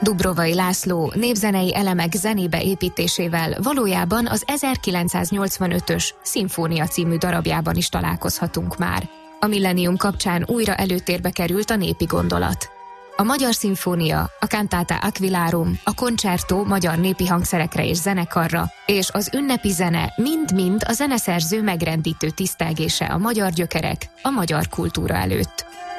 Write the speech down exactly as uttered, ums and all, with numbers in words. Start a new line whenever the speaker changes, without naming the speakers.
Dubrovai László népzenei elemek zenébe építésével valójában az ezerkilencszáznyolcvanötös Szimfónia című darabjában is találkozhatunk már. A millennium kapcsán újra előtérbe került a népi gondolat. A Magyar Szimfónia, a Cantata Aquilarum, a Concerto magyar népi hangszerekre és zenekarra, és az ünnepi zene mind-mind a zeneszerző megrendítő tisztelgése a magyar gyökerek, a magyar kultúra előtt.